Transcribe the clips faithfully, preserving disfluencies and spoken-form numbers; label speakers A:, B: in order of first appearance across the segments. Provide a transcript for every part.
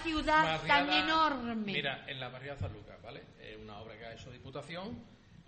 A: ciudad
B: barriada,
A: tan enorme.
B: Mira, en la barriada San Lucas, ¿vale? Es una obra que ha hecho Diputación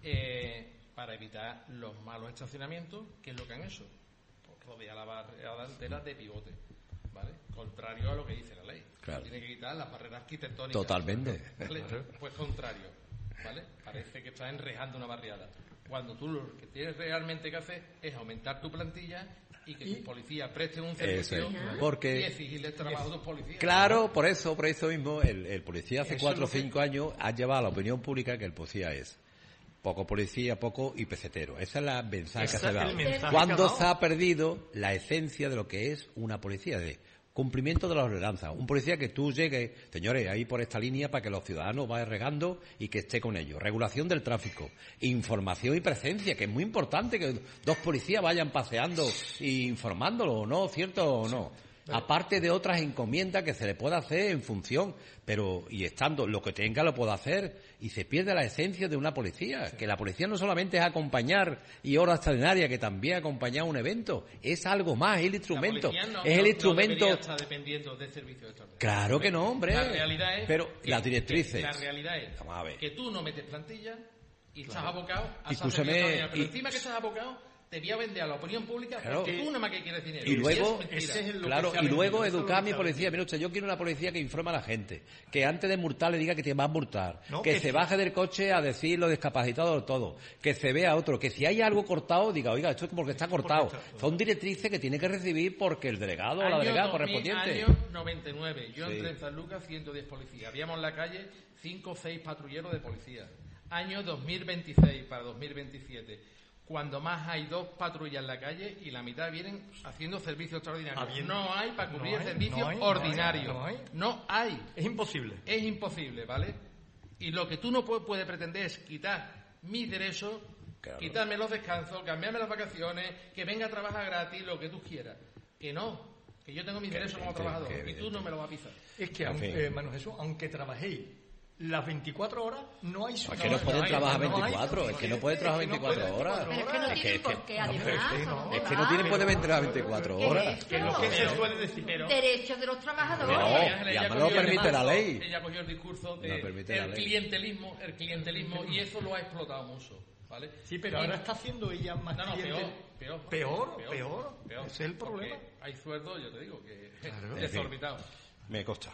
B: eh, para evitar los malos estacionamientos. ¿Qué es lo que han hecho? Pues rodea la barriada entera de pivote, ¿vale? Contrario a lo que dice la ley.
C: Claro.
B: Tiene que quitar las barreras arquitectónicas.
C: Totalmente.
B: ¿Vale? Pues contrario, ¿vale? Parece que está enrejando una barriada. Cuando tú lo que tienes realmente que hacer es aumentar tu plantilla y que tus policías presten un servicio
C: es, porque,
B: y exigirles trabajo a tus policías.
C: Claro, por eso, por eso mismo, el, el policía hace
D: Eso
C: cuatro o
D: es lo que-
C: cinco años ha llevado a la opinión pública que el policía es poco policía, poco y pesetero. Esa es la mensaje
D: Ese
C: que se
D: es
C: da.
D: el mensaje
C: Cuando
D: que ha dado.
C: se ha perdido la esencia de lo que es una policía, de cumplimiento de la ordenanza. Un policía que tú llegues, señores, ahí por esta línea para que los ciudadanos vayan regando y que esté con ellos. Regulación del tráfico, información y presencia, que es muy importante que dos policías vayan paseando e informándolo, ¿no? ¿Cierto o no? Aparte de otras encomiendas que se le puede hacer en función, pero y estando lo que tenga lo puede hacer y se pierde la esencia de una policía, que la policía no solamente es acompañar y hora extraordinaria, que también acompañar un evento, es algo más, es el instrumento,
B: La policía no-
C: es el
B: no-
C: instrumento.
B: No debería estar dependiendo de servicios extraordinarios.
C: Claro que no, hombre.
B: La realidad es
C: pero
B: que-
C: las directrices.
B: que la realidad es
C: Vamos a ver.
B: que tú no metes plantilla y estás abocado a
C: Y
B: esa
C: escúchame,
B: servicio, pero
C: y-
B: encima que estás abocado te voy a vender a la opinión pública
C: Claro.
B: porque tú nada más que quieres dinero.
C: Y luego,
B: es mentira.
D: ese es el- lo
C: claro,
D: que se ha
C: y luego
D: vendido, eso es lo
C: educar a
D: que
C: mi
D: se ha
C: policía. Mira usted, yo quiero una policía que informe a la gente, que antes de multar le diga que te va a multar,
D: No,
C: que,
D: que
C: se
D: sí.
C: baje del coche a decir lo discapacitado todo, que se vea otro, que si hay algo cortado diga, oiga, esto es porque está cortado.
D: está-
C: Son directrices que tiene que recibir porque el delegado o la
B: Año
C: delegada
B: dos mil,
C: correspondiente.
B: Año noventa y nueve. Yo
C: Sí.
B: entré en San Lucas, ciento diez policías. Habíamos en la calle cinco o seis patrulleros de policía. Año dos mil veintiséis para dos mil veintisiete. Cuando más hay dos patrullas en la calle y la mitad vienen haciendo servicio extraordinario.
D: Habiendo-
B: No hay para cubrir
D: no
B: el
D: hay,
B: servicio
D: no hay, no
B: ordinario.
D: hay, no hay.
B: No hay.
D: Es imposible.
B: Es imposible, ¿vale? Y lo que tú no puedes puede pretender es quitar mis derechos,
C: Claro.
B: quitarme los descansos, cambiarme las vacaciones, que venga a trabajar gratis, lo que tú quieras. Que no, que yo tengo mis
C: Que
B: derechos como
C: evidente,
B: trabajador
C: que
B: y tú no me los vas a pisar.
D: Es que,
C: En
D: aunque,
C: fin.
D: eh, Manu Jesús, aunque trabajéis las veinticuatro horas, no hay
C: Es
D: sueldo.
C: que no pueden
B: hay,
C: trabajar
D: no hay,
C: veinticuatro, es que no pueden trabajar veinticuatro horas.
A: Pero es que no
C: Es que-
A: tienen
C: es que-
A: por qué,
C: no,
A: además.
C: pero es que-
A: ¿no?
C: Es que no tienen por qué entrar veinticuatro horas.
D: Que es lo que se suele decir.
B: Pero-
A: Derechos de los trabajadores.
C: No,
B: María Ángeles,
C: ya
B: ella
C: no lo
B: cogió el
C: permite la
B: discurso-
C: ley.
B: Ella cogió el discurso de
C: No permite la
B: el
C: ley.
B: clientelismo, el clientelismo, y eso lo ha explotado mucho, ¿vale?
D: Sí, pero
B: Y-
D: ahora está haciendo ella más
B: No, no,
D: cliente.
B: peor, peor.
D: Peor, peor.
B: peor.
D: Ese es el problema.
B: Porque hay sueldos, yo te digo, que
D: Claro.
B: desorbitados.
C: Me consta.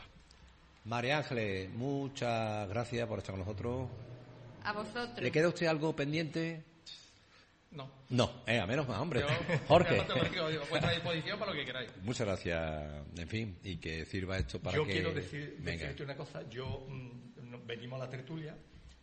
C: María Ángeles, muchas gracias por estar con nosotros.
A: A vosotros.
C: ¿Le queda a usted algo pendiente?
B: No.
C: No, eh, a menos más, hombre.
B: Yo,
C: Jorge.
B: yo te lo digo, a vuestra disposición para lo que queráis.
C: Muchas gracias, en fin, y que sirva esto para
D: yo
C: que...
D: quiero decir,
C: Venga.
D: decirte una cosa. Yo mm, nos venimos a la tertulia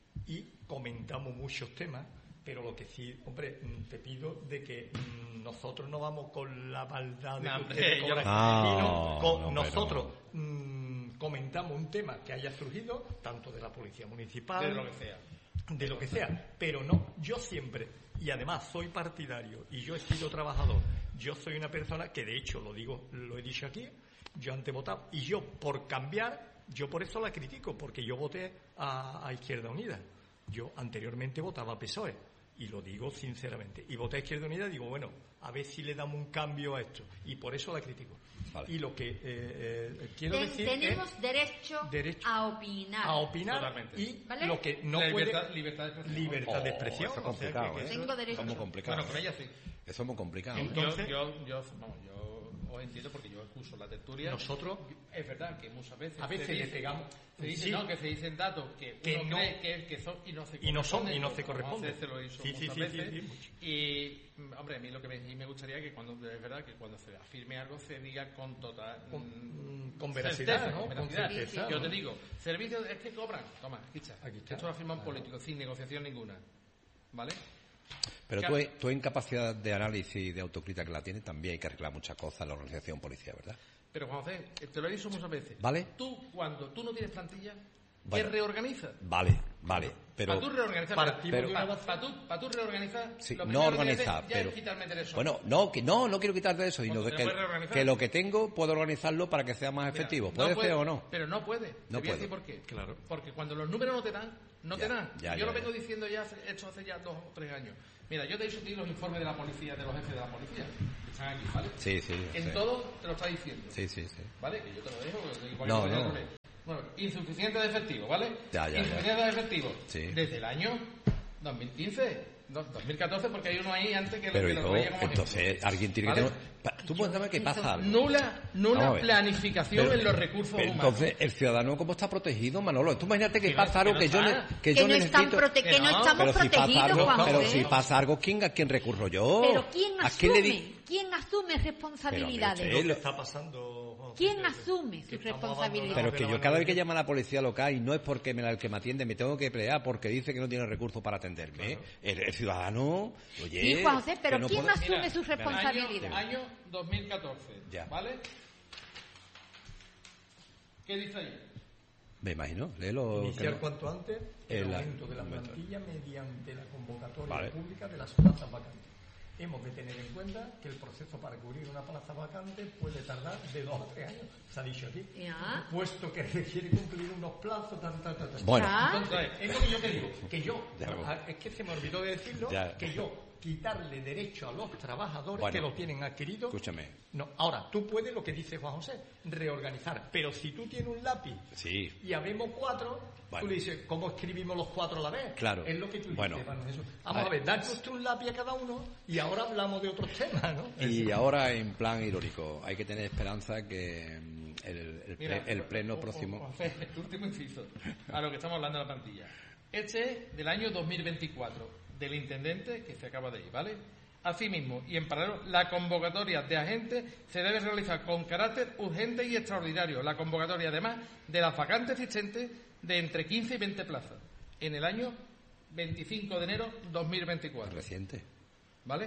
D: y comentamos muchos temas, pero lo que sí, hombre, mm, te pido de que mm, nosotros no vamos con la maldad de
B: No,
D: que
B: hombre,
D: ustedes
B: yo
D: cobran,
C: no- Ah,
D: sino con-
C: no, hombre,
D: nosotros mm, comentamos un tema que haya surgido, tanto de la policía municipal,
B: De lo que sea.
D: de lo que sea, pero no, yo siempre, y además soy partidario y yo he sido trabajador, yo soy una persona que de hecho lo digo, lo he dicho aquí, yo antes votaba y yo por cambiar, yo por eso la critico, porque yo voté a, a Izquierda Unida, yo anteriormente votaba a P S O E y lo digo sinceramente, y voté a Izquierda Unida y digo, bueno, a ver si le damos un cambio a esto, y por eso la critico.
C: Vale.
D: Y lo que eh, eh, quiero
A: Ten-
D: decir
A: tenemos
D: es
A: derecho,
D: derecho
A: a opinar.
D: a opinar
B: Totalmente.
D: y
A: ¿Vale?
D: lo que no
B: La
D: puede
B: libertad- libertad de expresión.
D: libertad de
C: Oh,
D: expresión,
C: eso es
D: o sea,
C: complicado,
D: que- que
C: ¿eh?
A: Tengo derecho.
C: Eso es muy complicado.
B: Bueno, con ella sí.
C: Eso es muy complicado. ¿eh?
D: Entonces-
B: yo, yo, yo, vamos, yo os entiendo porque yo escucho la tertulia.
D: Nosotros,
B: Es verdad que muchas veces
D: a veces
B: se
D: le
B: dice-
D: pegamos,
B: se dice,
D: sí,
B: no, que se dicen datos que,
D: que
B: uno
D: no-
B: cree que, que son y no se
D: y no son,
B: corresponden,
D: y no se
B: como
D: corresponden.
B: José se lo hizo
D: Sí, sí,
B: muchas
D: sí,
B: veces.
D: sí, sí, mucho.
B: Y mm, hombre, a mí lo que me, y me gustaría que cuando es verdad que cuando se afirme algo se diga con total
D: Con-
B: mm,
D: con veracidad,
B: certeza,
D: ¿no?
B: con
D: Con
B: veracidad.
D: certeza,
B: Yo
D: ¿no?
B: te digo, servicios es que cobran, toma, aquí está.
D: Aquí está.
B: Esto lo afirma un político sin negociación ninguna, ¿vale?
C: Pero
B: Claro.
C: tú, tú en capacidad de análisis y de autocrítica que la tienes, también hay que arreglar muchas cosas en la organización policial, ¿verdad?
B: Pero Juan José, te lo he dicho muchas veces.
C: ¿Vale?
B: Tú, cuando tú no tienes plantilla,
C: Bueno.
B: ¿qué reorganizas?
C: Vale, vale, pero...
B: Para tú reorganizar,
D: Partimos
C: pero-
D: de una
B: para,
D: base-
B: para tú, para tú reorganizar,
C: Sí,
B: lo
C: no
B: primero que tienes que
C: organizar,
B: hacer ya
C: pero...
B: es quitarme derechos.
C: Bueno, no, que, no, no quiero quitarte eso, sino
B: Bueno,
C: de
B: ¿te
C: que,
B: puedes reorganizar?
C: que lo que tengo puedo organizarlo para que sea más
B: Mira,
C: efectivo.
B: no
C: ¿Puede
B: puede,
C: ser o no?
B: Pero no puede.
C: No
B: Te voy a
C: puede.
B: decir por qué.
D: Claro.
B: Porque cuando los números no te dan, no
C: Ya,
B: te dan.
C: ya,
B: yo
C: ya,
B: lo vengo
C: ya.
B: diciendo ya, hace- hecho hace ya dos o tres años. Mira, yo te he dicho a ti los informes de la policía, de los jefes de la policía, que están aquí, ¿vale?
C: Sí, sí.
B: En
C: sí.
B: todo te lo está diciendo.
C: Sí, sí, sí.
B: ¿Vale? Que yo te lo dejo. porque igual
C: No,
B: que yo
C: no.
B: te lo leo. Bueno, insuficiente de efectivo, ¿vale?
C: Ya, ya, ya.
B: Insuficiente de efectivo.
C: Sí.
B: Desde el año dos mil quince, no, dos mil catorce, porque hay uno ahí antes que,
C: Pero
B: que lo
C: hijo,
B: traía como
C: entonces
B: ejemplo.
C: alguien tiene
B: ¿Vale?
C: que tener... pa- Tú puedes saber qué pasa algo.
B: Nula, nula
C: Vamos a ver.
B: planificación
C: Pero-
B: en los recursos
C: pero
B: humanos.
C: entonces, ¿el ciudadano cómo está protegido, Manolo? Tú imagínate que
B: Que no-
C: pasa algo
B: que
C: que,
B: no
C: yo,
B: está.
C: ne- que
A: Que
C: yo
A: no, están
C: necesito...
A: prote- que
B: Que
A: no
B: no,
A: estamos
C: Pero si pasa
A: protegidos,
C: algo,
A: Juan
C: pero
A: José.
C: si pasa algo, ¿quién, ¿a quién recurro yo?
A: Pero ¿quién
C: ¿A quién le di-
A: asume? ¿Quién asume responsabilidades?
C: Pero,
D: Lo
C: Eh,
D: que
C: lo-
D: está pasando, Juan
A: ¿Quién
D: José,
A: asume
D: que
A: sus
D: estamos
A: responsabilidades?
C: Pero
D: abandonados
C: que
D: de
C: yo
D: la
C: cada
D: mano
C: vez que
D: de
C: llama a la policía local y no es porque me la, el que me atiende me tengo que pelear porque dice que no tiene recursos para atenderme. El, el ciudadano, oye...
A: Sí, Juan José, pero
C: que no
A: ¿quién
C: puede-
A: asume
B: Mira,
A: sus
B: Año,
A: responsabilidades?
B: año dos mil catorce,
C: Ya.
B: ¿vale? ¿Qué dice ahí?
C: Me imagino, léelo.
D: Iniciar
C: que no-
D: cuanto antes el
C: El-
D: aumento de la
C: el-
D: plantilla mediante la convocatoria
C: Vale.
D: pública de las plazas vacantes. Hemos de tener en cuenta que el proceso para cubrir una plaza vacante puede tardar de dos a tres años. Se ha dicho aquí.
A: Ya.
D: Puesto que requiere cumplir unos plazos, tan, tan, tan, tan.
C: Bueno.
A: Ah.
D: Entonces, es lo que yo te digo, que yo,
C: Ya, bueno.
D: ah, es que se me olvidó de decirlo,
C: Ya.
D: que yo quitarle derecho a los trabajadores
C: Bueno.
D: que lo tienen adquirido.
C: Escúchame.
D: No, ahora, tú puedes, lo que dice Juan José, reorganizar, pero si tú tienes un lápiz
C: Sí.
D: y habemos cuatro,
C: Bueno.
D: tú le dices, ¿cómo escribimos los cuatro a la vez?
C: Claro.
D: Es lo que tú
C: Bueno.
D: dices, Juan Jesús. Vamos
C: A
D: a
C: ver.
D: ver, danos usted un lápiz a cada uno y ahora hablamos de otros temas, ¿no?
C: Y ahora, en plan irónico, hay que tener esperanza que mm, el, el,
B: Mira,
C: ple- el pleno
B: o- o-
C: próximo...
B: o hacer el último inciso, a lo que estamos hablando de la plantilla. Este es del año dos mil veinticuatro, del intendente que se acaba de ir, ¿vale? Asimismo, y en paralelo, la convocatoria de agentes se debe realizar con carácter urgente y extraordinario. La convocatoria, además, de las vacantes existentes de entre quince y veinte plazas en el año veinticinco de enero dos mil veinticuatro,
C: Reciente.
B: ¿vale?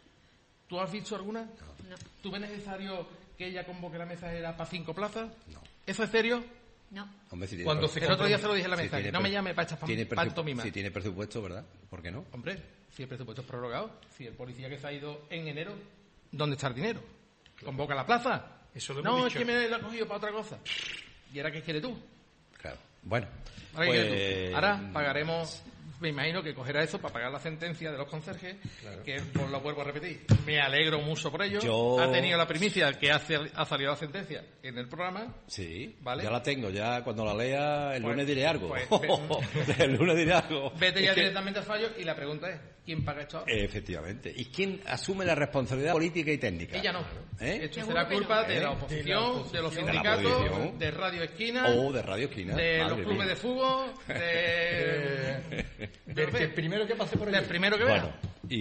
B: ¿Tú has visto alguna?
A: No.
B: ¿Tú ves necesario que ella convoque la mesa era para cinco plazas?
C: No.
B: ¿Eso es serio?
A: No.
C: Hombre, si tiene
D: Cuando
C: pre-
D: se
B: El otro día
D: comprom-
B: se lo dije en la
C: si
B: mesa,
C: tiene
B: no me
C: pre-
B: llame para estas
C: tiene presu-
B: pantomimas.
C: Si tiene presupuesto, ¿verdad? ¿Por qué no?
B: Hombre, si el presupuesto es prorrogado, si el policía que se ha ido en enero, ¿dónde está el dinero? ¿Convoca la plaza?
D: Eso lo hemos
B: No,
D: dicho.
B: es que me lo ha cogido para otra cosa. ¿Y ahora qué quieres tú?
C: Claro. Bueno,
B: Ahora, ¿qué quieres
C: pues...
B: tú? Ahora pagaremos, me imagino que cogerá eso para pagar la sentencia de los conserjes, que por lo vuelvo a repetir, me alegro mucho por ello.
C: Yo-
B: Ha tenido la primicia que ha, cer- ha salido la sentencia en el programa.
C: Sí,
B: Vale.
C: ya la tengo, ya cuando la lea el
B: Pues-
C: lunes diré algo.
B: pues,
C: el lunes diré algo.
B: Vete ya
C: Es que-
B: directamente al fallo y la pregunta es, ¿quién paga esto ahora?
C: Efectivamente. ¿Y quién asume la responsabilidad política y técnica?
B: Ella no.
C: ¿Eh?
B: Esto
A: Seguro
B: será
A: que
B: culpa
A: no.
B: de,
C: ¿Eh?
B: la
D: De
B: oposición,
D: la
B: de, los
D: oposición.
C: De la
B: sindicatos,
C: oposición.
B: de Radio Esquina,
C: O de Radio Esquina.
B: de los
C: Madre
B: clubes
C: mía.
B: de fútbol, de...
D: Del que primero que pase por allí.
B: del primero que vea.
C: Bueno,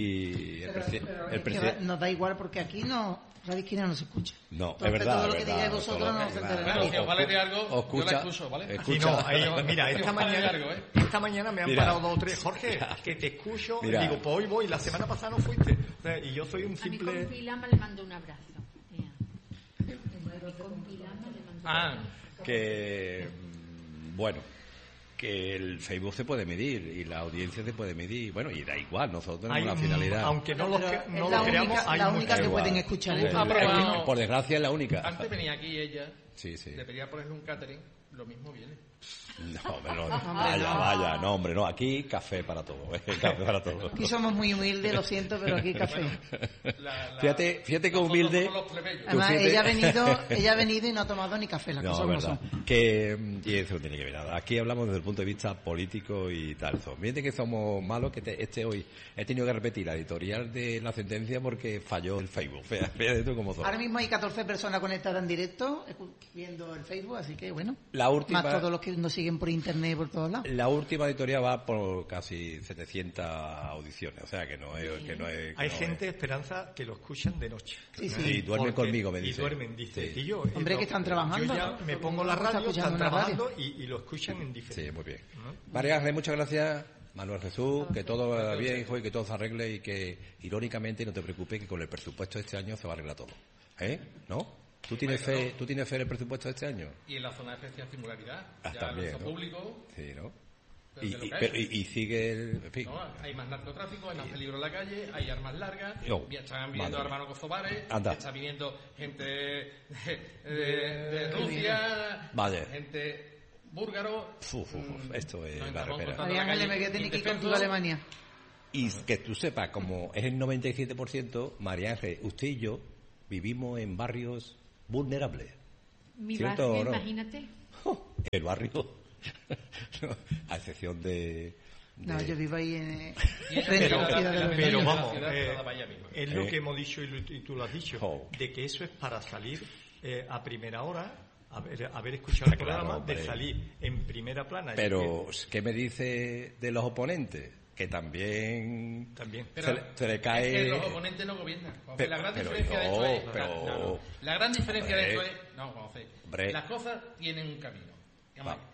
C: y el,
E: Pero-
C: presi-
E: pero
C: el
E: es que
C: presidente...
E: va- nos da igual porque aquí no, Radio Esquina no se escucha.
C: No,
E: Entonces,
C: es verdad.
E: todo lo
C: es
E: que
C: verdad,
E: digáis vosotros
C: todo lo
E: no
C: que-
E: se
C: claro.
E: enterará.
B: Bueno, si os vale de algo,
C: O
B: yo la
C: escucha-
B: escucho, ¿vale?
C: escucha-
D: Aquí no, ahí- mira, esta
B: Vale
D: mañana,
B: algo, ¿eh?
D: esta mañana me han
C: Mira.
D: parado dos o tres, Jorge, que te escucho,
C: Mira.
D: y digo, pues hoy voy, la semana pasada no fuiste. O sea, y yo soy un
A: A mi
D: simple...
A: compilama le mando un abrazo. Mira. A mi compilama le mando un
B: Ah,
A: abrazo.
C: que mm, bueno, que el Facebook se puede medir y la audiencia se puede medir, bueno, y da igual, nosotros tenemos
D: Hay
C: una
D: un-
C: finalidad.
D: aunque no lo,
E: Pero
D: que-
E: es
D: no
E: la
D: lo creamos,
E: única,
D: hay
E: la
D: mucha-
E: única que
C: igual.
E: pueden escuchar
C: Eh,
E: esto.
B: Ah, pero
C: por-
B: bueno.
C: por desgracia es la única.
B: antes venía aquí ella,
C: Sí, sí.
B: le pedía ponerle un catering, lo mismo viene.
C: No, pero vaya, vaya, no, hombre, no, aquí café para todo, eh, café para todo.
E: Aquí somos muy humildes, lo siento, pero aquí café.
B: La- la-
C: Fíjate, fíjate que
B: nosotros
C: humilde.
B: somos los plebeyos.
E: Además,
C: fíjate-
E: ella ha venido, ella ha venido y no ha tomado ni café, las
C: No,
E: cosas como
C: verdad.
E: son.
C: Que, mm, y eso no tiene que ver nada. Aquí hablamos desde el punto de vista político y tal. Fíjate que somos malos, que te- este hoy he tenido que repetir la editorial de la sentencia porque falló el Facebook. Fíjate, fíjate tú cómo son.
E: Ahora mismo hay catorce personas conectadas en directo, escu- viendo el Facebook, así que bueno.
C: La última,
E: Más todos los que nos siguen por internet y por todos lados.
C: la última editorial va por casi setecientas audiciones, o sea que no es... Que no es que
D: Hay
C: no
D: gente, Esperanza, que lo escuchan de noche.
E: Sí,
C: es.
E: sí.
C: Y duermen
D: Porque-
C: conmigo, me dice.
D: Y duermen, dice.
C: Sí.
D: Y yo,
E: Hombre,
D: y
E: que están trabajando,
D: Yo ya
E: ¿no?
D: me
E: Todo
D: pongo
E: el
D: la
E: mundo está
D: radio,
E: escuchando
D: están
E: una radio.
D: trabajando y, y lo escuchan en diferente.
C: Sí, muy bien.
D: ¿No?
C: María Ángeles, muchas gracias. Manuel Jesús, que todo vaya bien, hijo, y que todo se arregle y que, irónicamente, no te preocupes, que con el presupuesto de este año se va a arreglar todo. ¿Eh? ¿No? ¿Tú tienes
B: Bueno,
C: fe, ¿tú tienes fe en el presupuesto de este año?
B: Y en la zona de especial singularidad,
C: Ah,
B: ya
C: también,
B: lo hizo
C: ¿no?
B: público,
C: Sí, ¿no?
B: pero
C: Y,
B: de lo
C: y-
B: que hay.
C: pero- y- y sigue el... En fin.
B: ¿no? Hay más narcotráfico, hay más peligro en la calle, hay armas largas,
C: Oh,
B: ya están viniendo
C: madre
B: hermanos kosovares,
C: Anda.
B: está viniendo gente de, de- de Rusia,
C: Vale.
B: gente búlgaro.
C: Uf, uf, uf,
B: mm,
C: esto es
B: nos
C: la
B: estamos
C: repera.
B: encontrando
E: María
B: en la
E: Ángeles, me
B: calle
E: voy a tener que ir contigo
B: indefensos.
E: a Alemania.
C: Y que tú sepas, como es el noventa y siete por ciento, María Ángeles, usted y yo vivimos en barrios vulnerables.
A: Mi
C: ¿Cierto
A: barrio,
C: o no?
A: imagínate.
C: Oh, el barrio, a excepción de...
E: No,
C: de-
E: yo vivo ahí en...
B: Pero-
E: frente a la ciudad de
B: pero-
E: los
D: Pero
B: la
D: vamos,
B: ciudad
D: eh,
B: toda vaya misma.
D: es lo
C: Eh.
D: que hemos dicho y, lo- y tú lo has dicho,
C: Jo.
D: de que eso es para salir eh, a primera hora, haber, haber escuchado el
C: Claro,
D: programa,
C: hombre.
D: de salir en primera plana.
C: Pero, ¿qué me dice de los oponentes? Que también...
D: Que también.
C: se, le, se le
B: Es
C: cae...
B: que los oponentes no gobiernan. Juanfe.
C: Pero-
B: la gran
C: pero
B: diferencia de
C: no,
B: esto es...
C: pero-
B: la, no, no. La gran diferencia de
C: Hombre.
B: esto es... No, Juanfe.
C: Hombre.
B: Las cosas tienen un camino. Vamos a ver.
C: Va.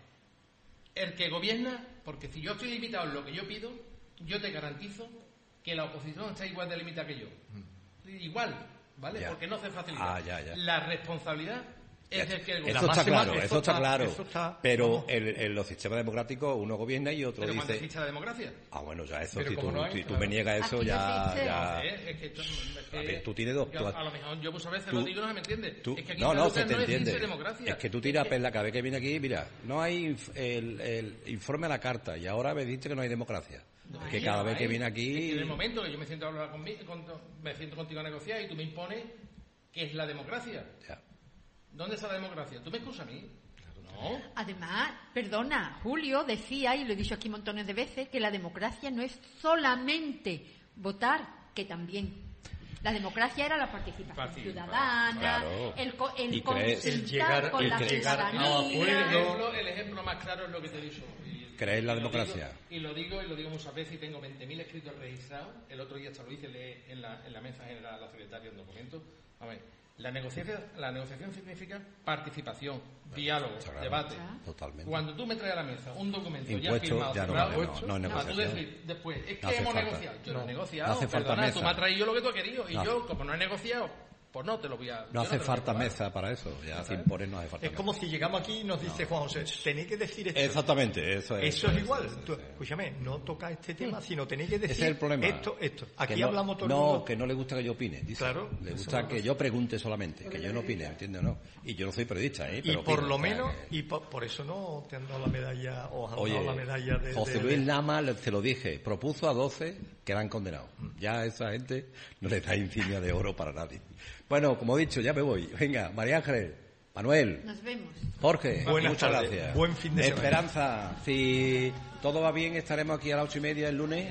B: El que gobierna, porque si yo estoy limitado en lo que yo pido, yo te garantizo que la oposición está igual de limitada que yo. Igual, ¿vale?
C: Ya.
B: Porque no hace facilidad.
C: Ah, ya, ya.
B: La responsabilidad es del que el
C: Eso
B: gobierna.
C: está
D: máxima-
C: claro,
D: eso
C: eso está
D: está-
C: claro.
D: eso está-
C: pero
D: vamos.
C: en, en los sistemas democráticos uno gobierna y otro
B: Pero cuando
C: dice...
B: existe la democracia.
C: Ah, bueno, ya eso,
D: Pero
C: si tú,
D: como no hay,
C: si tú
D: claro.
C: me niegas eso,
A: Aquí no
C: ya...
A: existe.
C: ya...
B: Eh, es que esto- es que
C: A ver, tú tienes dos-
B: yo-
C: tú-
B: a lo mejor yo muchas veces
C: tú-
B: lo digo y no se me entiende.
C: Tú-
B: Es que aquí
C: no,
B: en
C: no,
B: Andalucía
C: se te
B: no existe
C: entiende.
B: democracia.
C: Es que tú tiras perla cada vez que viene aquí, mira, no hay inf- el, el informe a la carta y ahora me dices que no hay democracia.
B: No
C: que
B: hay,
C: cada
B: no
C: vez que
B: hay.
C: viene
B: Es que
C: aquí...
B: en el momento que yo me siento a hablar conmigo, con- me siento contigo a negociar y tú me impones qué es la democracia.
C: Ya.
B: ¿Dónde está la democracia? ¿Tú me excusas a mí? No.
A: Además, perdona, Julio decía, y lo he dicho aquí montones de veces, que la democracia no es solamente votar, que también. La democracia era la participación
B: Participación,
A: ciudadana,
C: claro.
A: el, co- el
C: Y creer-
A: consultar
D: el llegar-
A: con
C: y
A: la
C: creer-
D: llegar a
A: ciudadanía.
B: El
D: acuerdo.
B: ejemplo, el ejemplo más claro es lo que te he dicho. Y-
C: ¿Crees en la
B: y lo
C: democracia?
B: digo- Y lo digo y lo digo muchas veces y tengo veinte mil escritos registrados. El otro día hasta lo hice le- en la, en la mesa general a la secretaria un documento. A ver, la negociación, la negociación significa participación, diálogo,
C: Está claro.
B: debate.
C: Totalmente.
B: Cuando tú me traes a la mesa un documento
C: Impuesto,
B: ya firmado,
C: ya no
B: cerrado,
C: vale, no, no es
B: para tú
C: negociación.
B: decir después, es que
C: No hace
B: hemos
C: falta.
B: negociado. Yo no,
C: No.
B: he negociado,
C: No hace falta
B: perdona,
C: mesa.
B: tú me has traído lo que tú has querido y
C: No.
B: yo, como no he negociado, pues no te lo voy a... yo
C: No hace
B: te lo voy a
C: falta
B: aprobar.
C: mesa para eso, ya sin poner no hace falta
D: Es como
C: mesa.
D: si llegamos aquí y nos dice Juan José, tenéis que decir esto.
C: Exactamente, eso es.
D: Eso es igual.
C: eso es,
D: Tú,
C: eso es.
D: escúchame, no toca este tema, sino tenéis que decir
C: Ese es el problema.
D: esto, esto. Aquí
C: Que no,
D: hablamos todo el
C: no,
D: mundo.
C: que no le gusta que yo opine. Dice.
D: Claro.
C: Le
D: Eso
C: gusta
D: no
C: que
D: pasa.
C: yo pregunte solamente, que yo no opine, ¿entiendes o no? Y yo no soy periodista, ¿eh?
D: Y
C: Pero
D: por
C: opino,
D: lo
C: o sea,
D: menos,
C: que-
D: y po- por eso no te han dado la medalla, o han
C: Oye,
D: dado la medalla de...
C: José
D: de-
C: Luis Lama, le- te lo dije, propuso a doce que eran condenados. Ya a esa gente no le da insignia de oro para nadie. Bueno, como he dicho, ya me voy. Venga, María Ángeles, Manuel,
A: Nos vemos.
C: Jorge,
D: Buenas
C: muchas
D: tardes.
C: gracias.
D: Buen fin de semana.
C: Esperanza, si todo va bien, estaremos aquí a las ocho y media el lunes.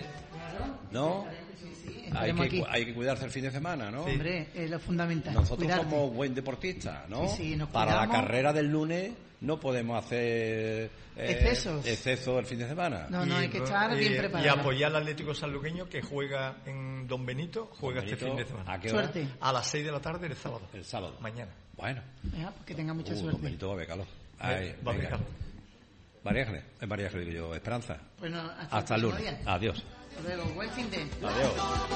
C: ¿No? Hay
E: estaremos
C: que,
E: aquí.
C: hay que cuidarse el fin de semana, ¿no?
E: Hombre, es lo fundamental.
C: Nosotros
E: cuidarte.
C: somos buen deportistas, ¿no?
E: Sí, sí, nos
C: Para la
E: cuidamos.
C: carrera del lunes no podemos hacer eh,
E: Excesos.
C: excesos el fin de semana.
E: No, no, hay que estar
D: y-
E: bien
D: Y
E: preparado.
D: apoyar al Atlético Sanluqueño que juega en Don Benito, juega este
C: Benito,
D: fin de semana.
C: ¿a qué hora?
E: Suerte.
D: A las seis de la tarde el sábado.
C: El sábado.
D: Mañana.
C: Bueno.
E: Venga, pues que tenga mucha
C: Uh, don
E: suerte.
C: Benito va a ver calor. Ay,
D: Va a
C: venga.
D: ver calor.
C: María Ángeles, eh, MaríaÁngeles digo yo, Esperanza.
E: Bueno, hasta,
C: Hasta el
E: próximo
C: lunes.
E: día.
C: Adiós.
E: Hasta luego, buen fin de.
C: Adiós.